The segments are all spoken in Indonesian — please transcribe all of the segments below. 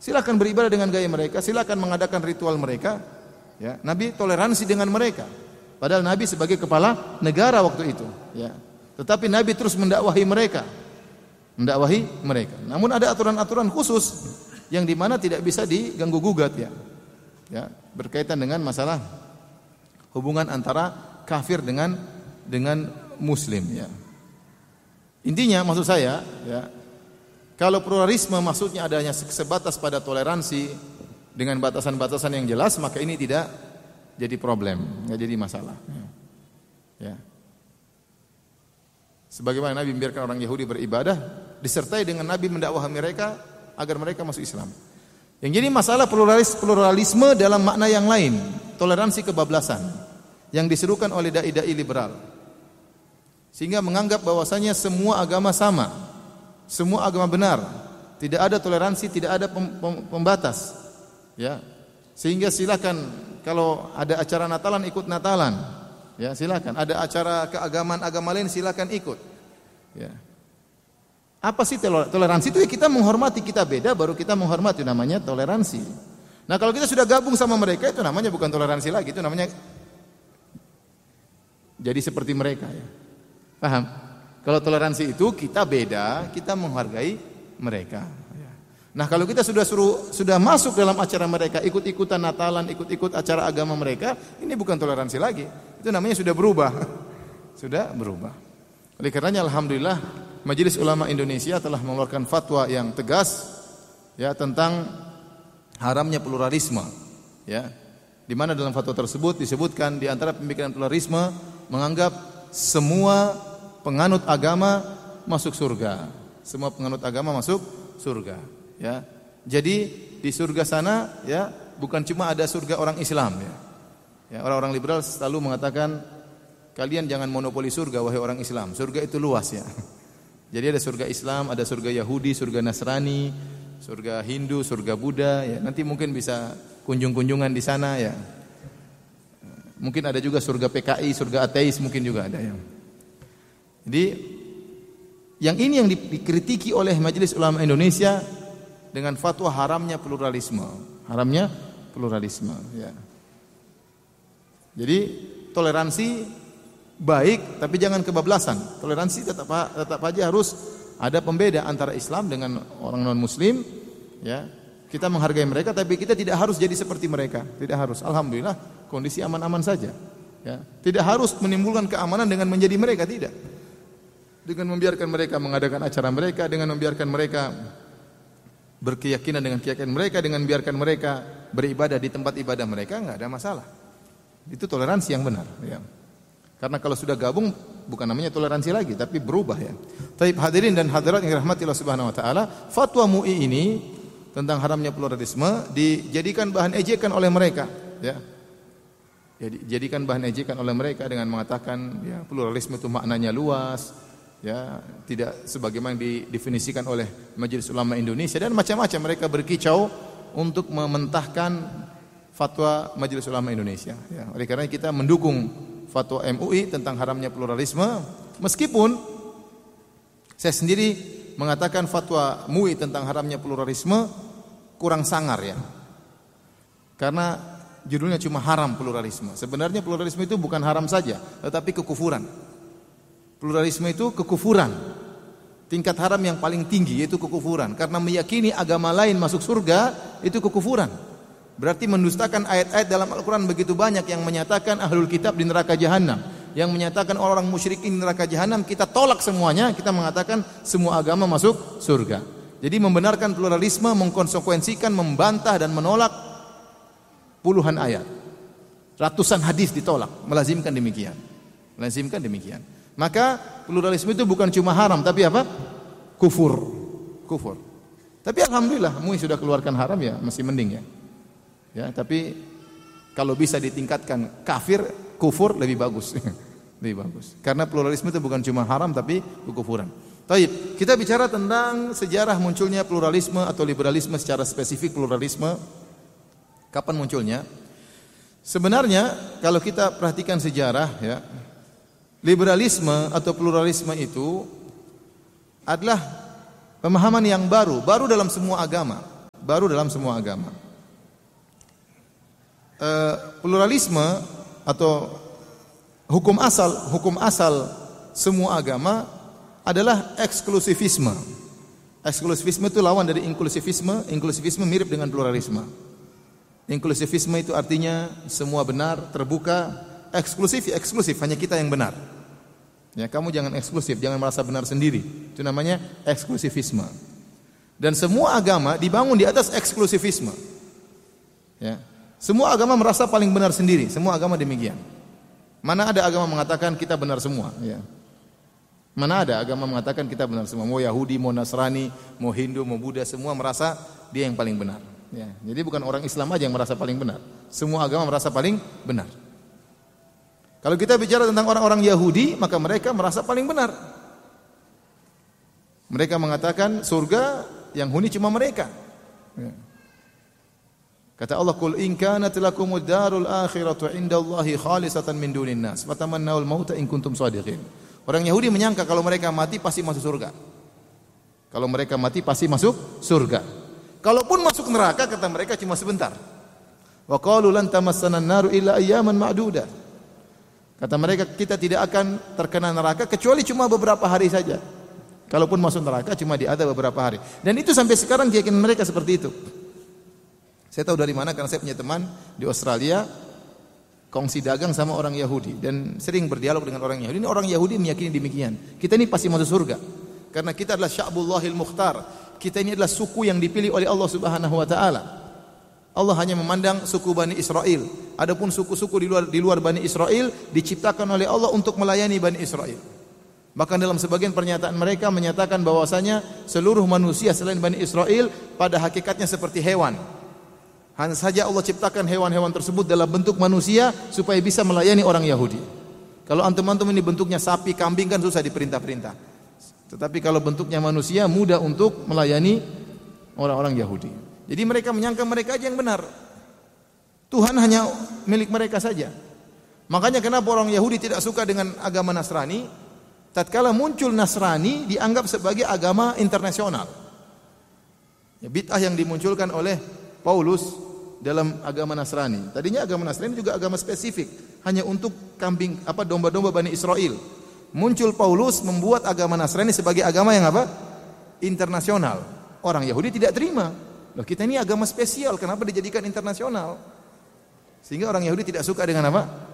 Silakan beribadah dengan gaya mereka, silakan mengadakan ritual mereka. Ya, Nabi toleransi dengan mereka. Padahal Nabi sebagai kepala negara waktu itu. Ya. Tetapi Nabi terus mendakwahi mereka. Namun ada aturan-aturan khusus yang di mana tidak bisa diganggu gugat ya. Ya, berkaitan dengan masalah hubungan antara kafir dengan muslim ya. Intinya maksud saya ya, kalau pluralisme maksudnya adanya sebatas pada toleransi dengan batasan-batasan yang jelas, maka ini tidak jadi problem, enggak jadi masalah. Ya. Sebagaimana Nabi membiarkan orang Yahudi beribadah, disertai dengan Nabi mendakwahi mereka agar mereka masuk Islam. Yang jadi masalah pluralisme dalam makna yang lain, toleransi kebablasan yang diserukan oleh dai-dai liberal. Sehingga menganggap bahwasanya semua agama sama, semua agama benar, tidak ada toleransi, tidak ada pembatas. Ya. Sehingga silakan kalau ada acara Natalan ikut Natalan. Ya, silakan. Ada acara keagamaan agama lain silakan ikut. Ya. Apa sih toleransi itu? Ya kita menghormati, kita beda baru kita menghormati, namanya toleransi. Nah, kalau kita sudah gabung sama mereka itu namanya bukan toleransi lagi, itu namanya jadi seperti mereka ya. Paham? Kalau toleransi itu kita beda, kita menghargai mereka. Nah, kalau kita sudah masuk dalam acara mereka, ikut-ikutan Natalan, ikut-ikut acara agama mereka, ini bukan toleransi lagi. Itu namanya sudah berubah. Sudah berubah. Oleh karenanya alhamdulillah Majelis Ulama Indonesia telah mengeluarkan fatwa yang tegas ya tentang haramnya pluralisme ya. Di mana dalam fatwa tersebut disebutkan di antara pemikiran pluralisme menganggap semua penganut agama masuk surga. Semua penganut agama masuk surga ya. Jadi di surga sana ya bukan cuma ada surga orang Islam ya. Ya, orang-orang liberal selalu mengatakan kalian jangan monopoli surga wahai orang Islam. Surga itu luas ya. Jadi ada surga Islam, ada surga Yahudi, surga Nasrani, surga Hindu, surga Buddha ya. Nanti mungkin bisa kunjung-kunjungan di sana ya. Mungkin ada juga surga PKI, surga ateis mungkin juga ada ya. Jadi yang ini yang dikritiki oleh Majelis Ulama Indonesia dengan fatwa haramnya pluralisme. Haramnya pluralisme ya. Jadi toleransi baik, tapi jangan kebablasan. Toleransi tetap aja harus ada pembeda antara Islam dengan orang non-Muslim. Ya, kita menghargai mereka, tapi kita tidak harus jadi seperti mereka. Tidak harus. Alhamdulillah, kondisi aman-aman saja. Ya, tidak harus menimbulkan keamanan dengan menjadi mereka, tidak. Dengan membiarkan mereka mengadakan acara mereka, dengan membiarkan mereka berkeyakinan dengan keyakinan mereka, dengan membiarkan mereka beribadah di tempat ibadah mereka, enggak ada masalah. Itu toleransi yang benar. Ya. Karena kalau sudah gabung bukan namanya toleransi lagi tapi berubah ya. Taib hadirin dan hadirat yang dirahmati Allah Subhanahu wa taala, fatwa MUI ini tentang haramnya pluralisme dijadikan bahan ejekan oleh mereka ya. Jadi jadikan bahan ejekan oleh mereka dengan mengatakan ya pluralisme itu maknanya luas ya, tidak sebagaimana didefinisikan oleh Majelis Ulama Indonesia dan macam-macam mereka berkicau untuk mementahkan fatwa Majelis Ulama Indonesia ya. Oleh karena kita mendukung fatwa MUI tentang haramnya pluralisme, meskipun saya sendiri mengatakan fatwa MUI tentang haramnya pluralisme kurang sangar ya. Karena judulnya cuma haram pluralisme. Sebenarnya pluralisme itu bukan haram saja, tetapi kekufuran. Pluralisme itu kekufuran. Tingkat haram yang paling tinggi yaitu kekufuran. Karena meyakini agama lain masuk surga itu kekufuran. Berarti mendustakan ayat-ayat dalam Al-Quran begitu banyak yang menyatakan ahlul kitab di neraka jahanam, yang menyatakan orang-orang musyrikin di neraka jahanam, kita tolak semuanya, kita mengatakan semua agama masuk surga. Jadi membenarkan pluralisme mengkonsekuensikan membantah dan menolak puluhan ayat. Ratusan hadis ditolak, melazimkan demikian. Melazimkan demikian. Maka pluralisme itu bukan cuma haram tapi apa? Kufur. Kufur. Tapi alhamdulillah MUI sudah keluarkan haram ya, masih mending ya. Ya, tapi kalau bisa ditingkatkan kafir, kufur lebih bagus. Lebih bagus. Karena pluralisme itu bukan cuma haram tapi kekufuran. Baik, kita bicara tentang sejarah munculnya pluralisme atau liberalisme secara spesifik pluralisme. Kapan munculnya? Sebenarnya kalau kita perhatikan sejarah ya, liberalisme atau pluralisme itu adalah pemahaman yang baru dalam semua agama. baru dalam semua agama. Pluralisme atau hukum asal semua agama adalah eksklusivisme. Eksklusivisme itu lawan dari inklusivisme. Inklusivisme mirip dengan pluralisme. Inklusivisme itu artinya semua benar, terbuka. Eksklusif, hanya kita yang benar. Ya, kamu jangan eksklusif, jangan merasa benar sendiri. Itu namanya eksklusivisme. Dan semua agama dibangun di atas eksklusivisme. Ya. Semua agama merasa paling benar sendiri. Semua agama demikian. Mana ada agama mengatakan kita benar semua? Ya. Mana ada agama mengatakan kita benar semua? Mau Yahudi, mau Nasrani, mau Hindu, mau Buddha, semua merasa dia yang paling benar. Ya. Jadi bukan orang Islam aja yang merasa paling benar. Semua agama merasa paling benar. Kalau kita bicara tentang orang-orang Yahudi, maka mereka merasa paling benar. Mereka mengatakan surga yang huni cuma mereka. Ya. Kata Allah, "Qul in kanat lakumud darul akhiratu 'indallahi khalisatan min dunin nas, fatamannawul mauta in kuntum shadiqin." Orang Yahudi menyangka kalau mereka mati pasti masuk surga. Kalau mereka mati pasti masuk surga. Kalaupun masuk neraka, kata mereka cuma sebentar. Wa qalu lan tamassana an-naru illa ayyaman ma'dudah. Kata mereka, kita tidak akan terkena neraka kecuali cuma beberapa hari saja. Kalaupun masuk neraka cuma diadab beberapa hari. Dan itu sampai sekarang keyakinan mereka seperti itu. Saya tahu dari mana karena saya punya teman di Australia kongsi dagang sama orang Yahudi dan sering berdialog dengan orang Yahudi. Ini orang Yahudi meyakini demikian. Kita ini pasti masuk surga karena kita adalah Sya'bullahil Mukhtar. Kita ini adalah suku yang dipilih oleh Allah Subhanahu wa taala. Allah hanya memandang suku Bani Israel. Adapun suku-suku di luar Bani Israel diciptakan oleh Allah untuk melayani Bani Israel. Bahkan dalam sebagian pernyataan mereka menyatakan bahwasanya seluruh manusia selain Bani Israel pada hakikatnya seperti hewan. Hanya saja Allah ciptakan hewan-hewan tersebut dalam bentuk manusia supaya bisa melayani orang Yahudi. Kalau antum-antum ini bentuknya sapi, kambing kan susah diperintah-perintah. Tetapi kalau bentuknya manusia mudah untuk melayani orang-orang Yahudi. Jadi mereka menyangka mereka aja yang benar. Tuhan hanya milik mereka saja. Makanya kenapa orang Yahudi tidak suka dengan agama Nasrani? Tatkala muncul Nasrani dianggap sebagai agama internasional. Ya, bid'ah yang dimunculkan oleh Paulus dalam agama Nasrani. Tadinya agama Nasrani juga agama spesifik, hanya untuk domba-domba Bani Israel. Muncul Paulus membuat agama Nasrani sebagai agama yang internasional. Orang Yahudi tidak terima. Loh, kita ini agama spesial, kenapa dijadikan internasional? Sehingga orang Yahudi tidak suka dengan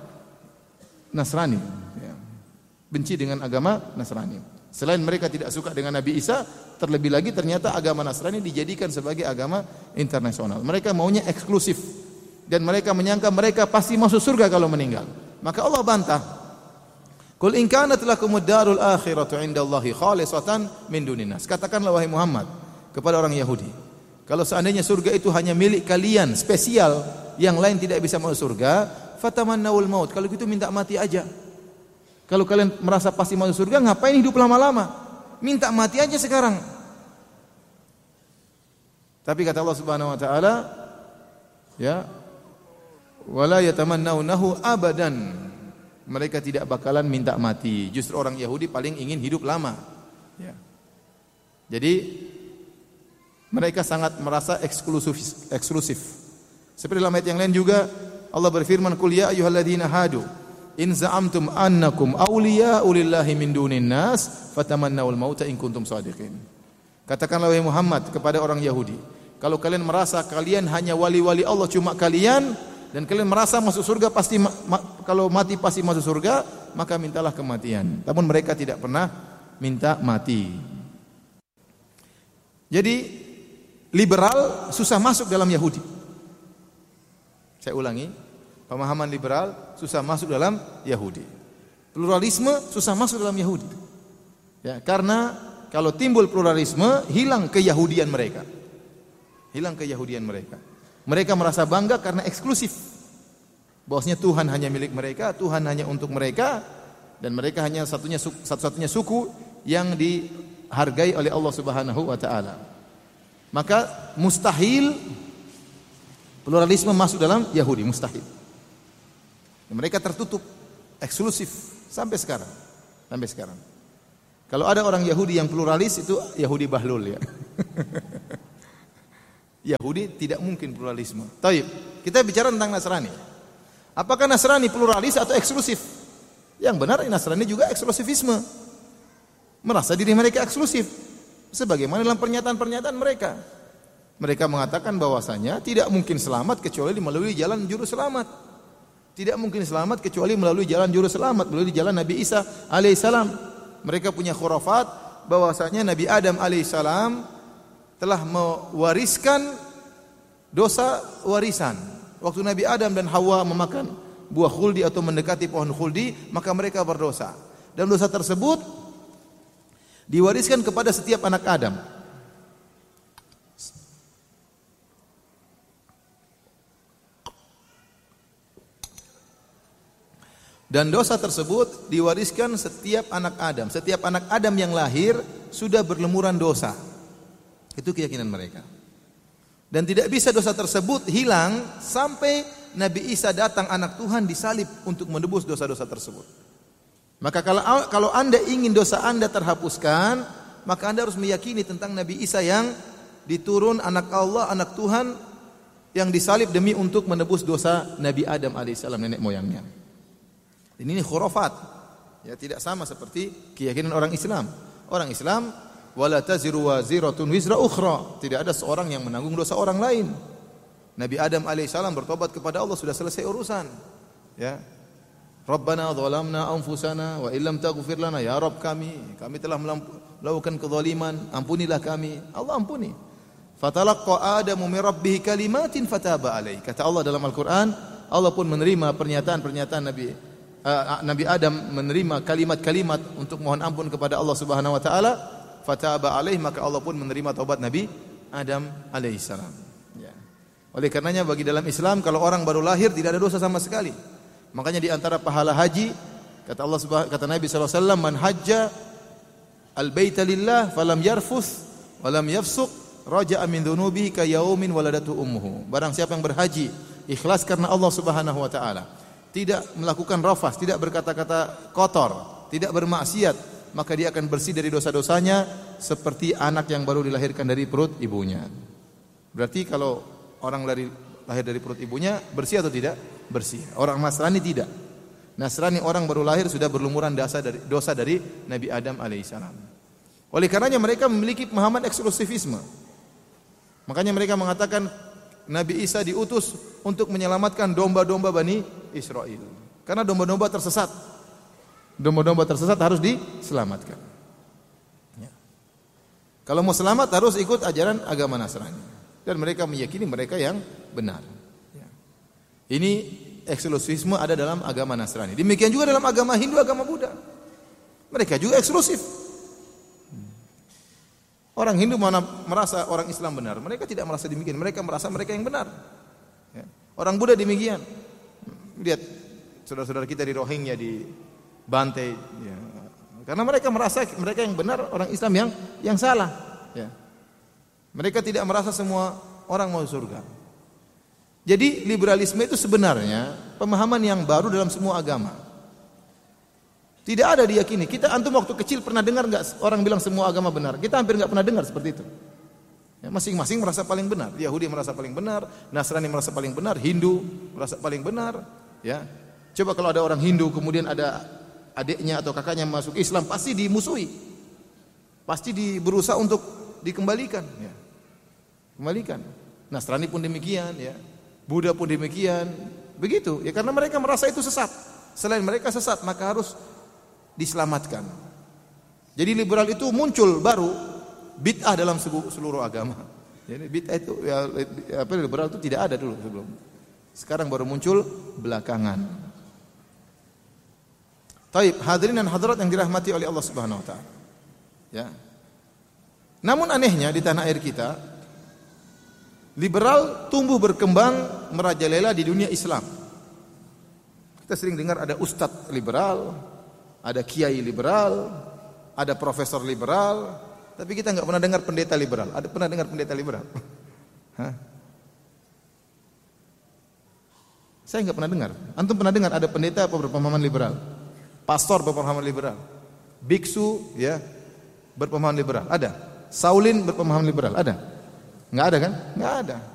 Nasrani. Ya. Benci dengan agama Nasrani. Selain mereka tidak suka dengan Nabi Isa, terlebih lagi ternyata agama Nasrani dijadikan sebagai agama internasional. Mereka maunya eksklusif dan mereka menyangka mereka pasti masuk surga kalau meninggal. Maka Allah bantah. Qul in kanat lakumud darul akhiratu 'indallahi khalisatan min dunin nas. Katakanlah wahai Muhammad kepada orang Yahudi, kalau seandainya surga itu hanya milik kalian, spesial, yang lain tidak bisa masuk surga, fatamannawul maut. Kalau gitu minta mati aja. Kalau kalian merasa pasti masuk surga, ngapain hidup lama-lama? Minta mati aja sekarang. Tapi kata Allah Subhanahu wa taala, ya, wala yatamannawnahu abadan. Mereka tidak bakalan minta mati. Justru orang Yahudi paling ingin hidup lama. Ya. Jadi mereka sangat merasa eksklusif. Seperti dalam ayat yang lain juga Allah berfirman, "Qul ya ayyuhalladzina hadu in za'amtum annakum awliya'u lillahi min dunin nas fatamannawul mauta in kuntum shadiqin." Katakanlah wahai Muhammad kepada orang Yahudi, kalau kalian merasa kalian hanya wali-wali Allah cuma kalian dan kalian merasa masuk surga pasti kalau mati pasti masuk surga, maka mintalah kematian. Namun mereka tidak pernah minta mati. Jadi liberal susah masuk dalam Yahudi. Saya ulangi, pemahaman liberal susah masuk dalam Yahudi. Pluralisme susah masuk dalam Yahudi. Ya, karena kalau timbul pluralisme, hilang keyahudian mereka. Hilang keyahudian mereka. Mereka merasa bangga karena eksklusif. Bahwasanya Tuhan hanya milik mereka, Tuhan hanya untuk mereka, dan mereka hanya satu-satunya suku yang dihargai oleh Allah Subhanahu wa taala. Maka mustahil pluralisme masuk dalam Yahudi, mustahil. Mereka tertutup, eksklusif sampai sekarang. Sampai sekarang. Kalau ada orang Yahudi yang pluralis itu Yahudi bahlul ya. Yahudi tidak mungkin pluralisme. Taib. Kita bicara tentang Nasrani. Apakah Nasrani pluralis atau eksklusif? Yang benar Nasrani juga eksklusifisme. Merasa diri mereka eksklusif. Sebagaimana dalam pernyataan-pernyataan mereka. Mereka mengatakan bahwasanya tidak mungkin selamat kecuali melalui jalan juru selamat. Tidak mungkin selamat kecuali melalui jalan juru selamat, melalui jalan Nabi Isa alaihissalam. Mereka punya khurafat bahwasanya Nabi Adam alaihissalam telah mewariskan dosa warisan. Waktu Nabi Adam dan Hawa memakan buah khuldi atau mendekati pohon khuldi, maka mereka berdosa. Dan dosa tersebut diwariskan kepada setiap anak Adam. Dan dosa tersebut diwariskan setiap anak Adam. Setiap anak Adam yang lahir sudah berlumuran dosa. Itu keyakinan mereka. Dan tidak bisa dosa tersebut hilang sampai Nabi Isa datang anak Tuhan disalib untuk menebus dosa-dosa tersebut. Maka kalau Anda ingin dosa Anda terhapuskan, maka Anda harus meyakini tentang Nabi Isa yang diturun anak Allah, anak Tuhan yang disalib demi untuk menebus dosa Nabi Adam alaihissalam, nenek moyangnya. Ini khurafat. Ya, tidak sama seperti keyakinan orang Islam. Orang Islam wala taziru waziratun wizra ukhra. Tidak ada seorang yang menanggung dosa orang lain. Nabi Adam alaihissalam bertobat kepada Allah, sudah selesai urusan. Ya. Rabbana zalamna anfusana wa illam taghfir lana, ya Rabb kami telah melakukan kezaliman, ampunilah kami. Allah ampuni. Fatalaqqa Adamu min rabbih kalimatin fataba alaihi. Kata Allah dalam Al-Qur'an, Allah pun menerima pernyataan Nabi Adam, menerima kalimat-kalimat untuk mohon ampun kepada Allah Subhanahu wa taala. Fataba alaih, maka Allah pun menerima taubat Nabi Adam alaihissalam. Ya. Oleh karenanya bagi dalam Islam kalau orang baru lahir tidak ada dosa sama sekali. Makanya di antara pahala haji kata Nabi sallallahu alaihi wasallam, man hajja al-baita lillah falam yarfuth walam yafsuq raja'a min dhunubihi ka yaumin waladatu ummuhu. Barang siapa yang berhaji ikhlas karena Allah Subhanahu wa taala, tidak melakukan rafas, tidak berkata-kata kotor, tidak bermaksiat, maka dia akan bersih dari dosa-dosanya seperti anak yang baru dilahirkan dari perut ibunya. Berarti kalau orang lahir dari perut ibunya bersih atau tidak? Bersih. Orang Nasrani tidak. Nasrani orang baru lahir sudah berlumuran dosa dari Nabi Adam alaihissalam. Oleh karenanya mereka memiliki pemahaman eksklusifisme. Makanya mereka mengatakan Nabi Isa diutus untuk menyelamatkan domba-domba Bani Israel. Karena domba-domba tersesat. Domba-domba tersesat harus diselamatkan. Ya. Kalau mau selamat harus ikut ajaran agama Nasrani. Dan mereka meyakini mereka yang benar. Ya. Ini eksklusifisme ada dalam agama Nasrani. Demikian juga dalam agama Hindu, agama Buddha. Mereka juga eksklusif. Orang Hindu mana merasa orang Islam benar. Mereka tidak merasa demikian. Mereka merasa mereka yang benar. Ya. Orang Buddha demikian. Lihat saudara-saudara kita di Rohingya di bantai, ya. Karena mereka merasa mereka yang benar, orang Islam yang salah. Ya. Mereka tidak merasa semua orang mau surga. Jadi liberalisme itu sebenarnya pemahaman yang baru dalam semua agama. Tidak ada diyakini. Kita antum waktu kecil pernah dengar nggak orang bilang semua agama benar? Kita hampir nggak pernah dengar seperti itu. Ya, masing-masing merasa paling benar. Yahudi merasa paling benar, Nasrani merasa paling benar, Hindu merasa paling benar. Ya. Coba kalau ada orang Hindu kemudian ada adiknya atau kakaknya masuk Islam, pasti dimusuhi. Pasti berusaha untuk dikembalikan, ya. Kembalikan. Nasrani pun demikian, ya. Buddha pun demikian. Begitu, ya, karena mereka merasa itu sesat. Selain mereka sesat, maka harus diselamatkan. Jadi liberal itu muncul baru bid'ah dalam seluruh agama. Jadi bid'ah itu liberal itu tidak ada dulu sebelum. Sekarang baru muncul belakangan. Taib, hadirin dan hadirat yang dirahmati oleh Allah Subhanahu wa taala. Ya. Namun anehnya di tanah air kita liberal tumbuh berkembang merajalela di dunia Islam. Kita sering dengar ada ustadz liberal, ada kiai liberal, ada profesor liberal, tapi kita enggak pernah dengar pendeta liberal. Ada pernah dengar pendeta liberal? Hah? Saya enggak pernah dengar. Antum pernah dengar ada pendeta apa berpemahaman liberal? Pastor berpemahaman liberal, biksu ya berpemahaman liberal, ada. Saulin berpemahaman liberal, ada. Enggak ada kan? Enggak ada.